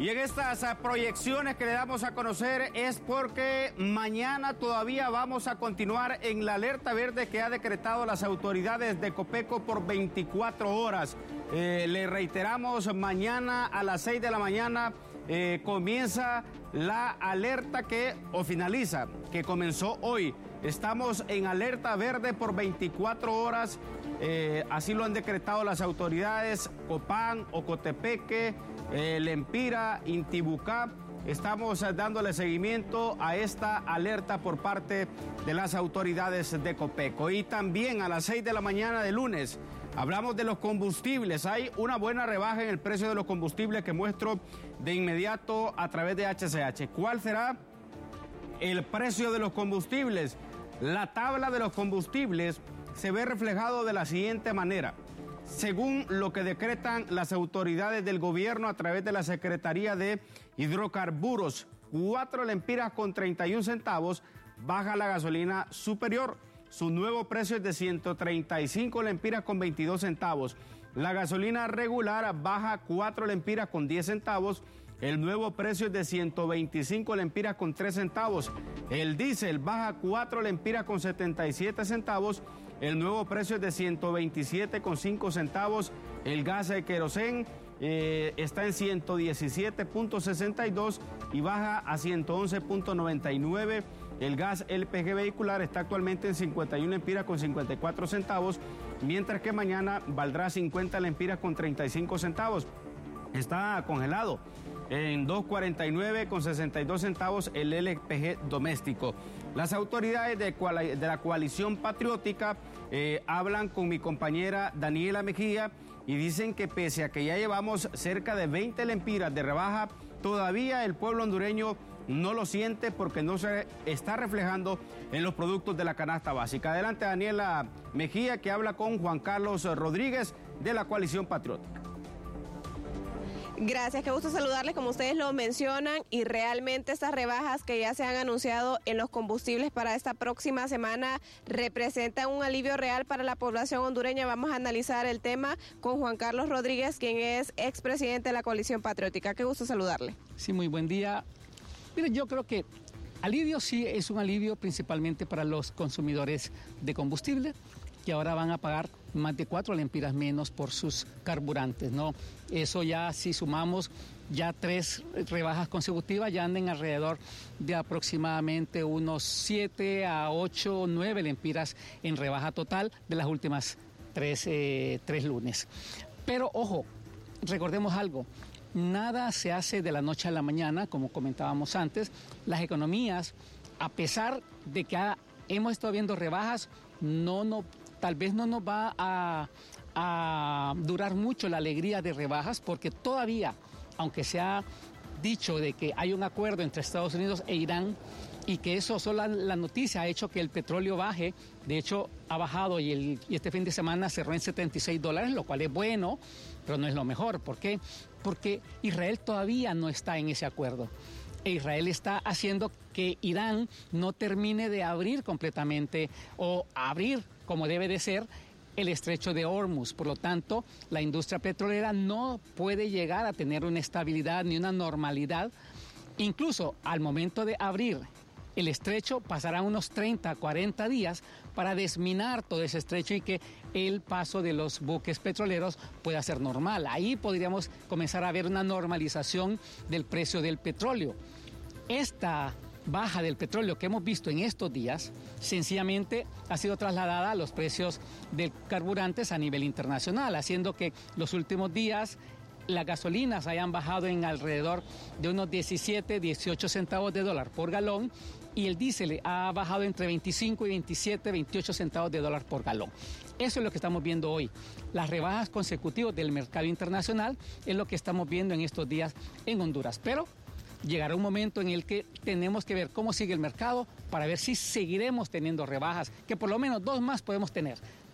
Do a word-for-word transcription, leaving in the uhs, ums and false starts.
Y en estas proyecciones que le damos a conocer es porque mañana todavía vamos a continuar en la alerta verde que ha decretado las autoridades de Copeco por veinticuatro horas. Eh, le reiteramos, mañana a las seis de la mañana eh, comienza la alerta que, o finaliza, que comenzó hoy. Estamos en alerta verde por veinticuatro horas, eh, así lo han decretado las autoridades, Copán, Ocotepeque, eh, Lempira, Intibucá. Estamos eh, dándole seguimiento a esta alerta por parte de las autoridades de Copeco. Y también a las seis de la mañana de lunes hablamos de los combustibles. Hay una buena rebaja en el precio de los combustibles que muestro de inmediato a través de H C H. ¿Cuál será el precio de los combustibles? La tabla de los combustibles se ve reflejado de la siguiente manera. Según lo que decretan las autoridades del gobierno a través de la Secretaría de Hidrocarburos, cuatro lempiras con treinta y un centavos, baja la gasolina superior. Su nuevo precio es de ciento treinta y cinco lempiras con veintidós centavos. La gasolina regular baja cuatro lempiras con diez centavos. El nuevo precio es de ciento veinticinco lempiras con tres centavos. El diésel baja cuatro lempiras con setenta y siete centavos. El nuevo precio es de ciento veintisiete con cinco centavos. El gas de querosén eh, está en ciento diecisiete punto sesenta y dos y baja a ciento once punto noventa y nueve. El gas L P G vehicular está actualmente en cincuenta y una lempiras con cincuenta y cuatro centavos, mientras que mañana valdrá cincuenta lempiras con treinta y cinco centavos. Está congelado en dos cuarenta y nueve con sesenta y dos centavos el L P G doméstico. Las autoridades de, de la coalición patriótica eh, hablan con mi compañera Daniela Mejía y dicen que pese a que ya llevamos cerca de veinte lempiras de rebaja, todavía el pueblo hondureño no lo siente porque no se está reflejando en los productos de la canasta básica. Adelante, Daniela Mejía, que habla con Juan Carlos Rodríguez de la coalición patriótica. Gracias, qué gusto saludarles, como ustedes lo mencionan, y realmente estas rebajas que ya se han anunciado en los combustibles para esta próxima semana representan un alivio real para la población hondureña. Vamos a analizar el tema con Juan Carlos Rodríguez, quien es expresidente de la coalición patriótica. Qué gusto saludarle. Sí, muy buen día. Miren, yo creo que alivio sí es un alivio principalmente para los consumidores de combustible, que ahora van a pagar más de cuatro lempiras menos por sus carburantes, ¿no? Eso ya, si sumamos ya tres rebajas consecutivas, ya andan alrededor de aproximadamente unos siete a ocho, nueve lempiras en rebaja total de las últimas tres, eh, tres lunes. Pero, ojo, recordemos algo. Nada se hace de la noche a la mañana, como comentábamos antes. Las economías, a pesar de que ha, hemos estado viendo rebajas, no, no, tal vez no nos va a, a durar mucho la alegría de rebajas, porque todavía, aunque se ha dicho de que hay un acuerdo entre Estados Unidos e Irán, y que eso, solo la noticia ha hecho que el petróleo baje, de hecho ha bajado y, el, y este fin de semana cerró en setenta y seis dólares, lo cual es bueno, pero no es lo mejor. ¿Por qué? Porque Israel todavía no está en ese acuerdo. E Israel está haciendo que Irán no termine de abrir completamente o abrir como debe de ser el estrecho de Hormuz. Por lo tanto, la industria petrolera no puede llegar a tener una estabilidad ni una normalidad. Incluso al momento de abrir el estrecho pasarán unos treinta, cuarenta días para desminar todo ese estrecho y que el paso de los buques petroleros pueda ser normal. Ahí podríamos comenzar a ver una normalización del precio del petróleo. Esta baja del petróleo que hemos visto en estos días sencillamente ha sido trasladada a los precios de carburantes a nivel internacional, haciendo que los últimos días las gasolinas hayan bajado en alrededor de unos diecisiete, dieciocho centavos de dólar por galón, y el diésel ha bajado entre veinticinco y veintisiete, veintiocho centavos de dólar por galón. Eso es lo que estamos viendo hoy. Las rebajas consecutivas del mercado internacional es lo que estamos viendo en estos días en Honduras. Pero llegará un momento en el que tenemos que ver cómo sigue el mercado para ver si seguiremos teniendo rebajas, que por lo menos dos más podemos tener.